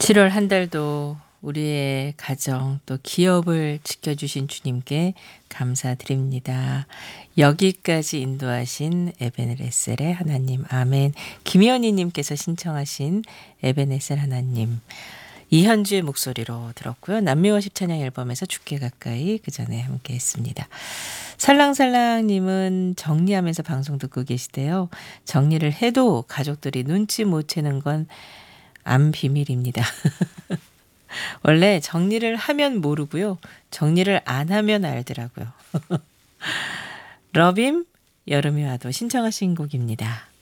7월 한 달도 우리의 가정 또 기업을 지켜주신 주님께 감사드립니다. 여기까지 인도하신 에베네셀의 하나님, 아멘. 김현희님께서 신청하신 에베네셀 하나님, 이현주의 목소리로 들었고요. 남미워십 찬양 앨범에서 죽게 가까이 그 전에 함께 했습니다. 살랑살랑님은 정리하면서 방송 듣고 계시대요. 정리를 해도 가족들이 눈치 못 채는 건 안 비밀입니다. 원래 정리를 하면 모르고요. 정리를 안 하면 알더라고요. 러빔 여름이 와도 신청하신 곡입니다.